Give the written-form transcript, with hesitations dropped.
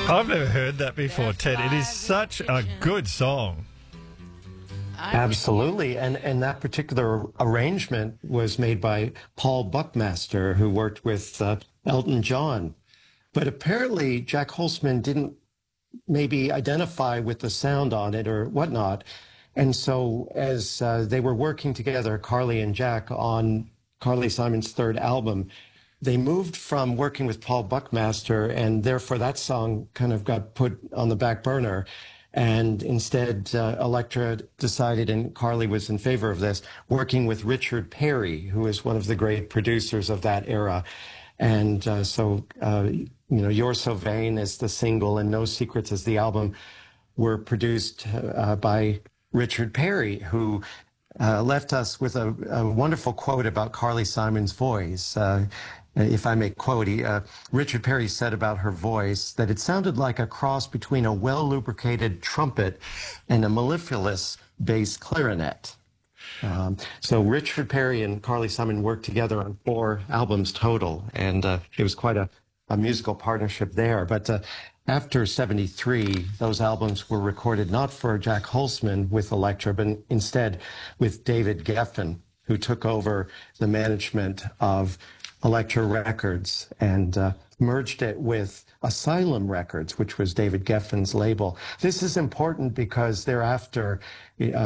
I've never heard that before, Ted. It is such a good song. Absolutely. And that particular arrangement was made by Paul Buckmaster, who worked with Elton John. But apparently, Jack Holzman didn't maybe identify with the sound on it or whatnot. And so as they were working together, Carly and Jack, on Carly Simon's third album, they moved from working with Paul Buckmaster, and therefore that song kind of got put on the back burner. And instead, Elektra decided, and Carly was in favor of this, working with Richard Perry, who is one of the great producers of that era. And You're So Vain as the single and No Secrets as the album were produced by Richard Perry, who left us with a wonderful quote about Carly Simon's voice. If I may quote, Richard Perry said about her voice that it sounded like a cross between a well-lubricated trumpet and a mellifluous bass clarinet. So Richard Perry and Carly Simon worked together on 4 albums total, and it was quite a musical partnership there. But after '73, those albums were recorded not for Jack Holzman with Elektra, but instead with David Geffen, who took over the management of Elektra Records and merged it with Asylum Records, which was David Geffen's label. This is important because thereafter,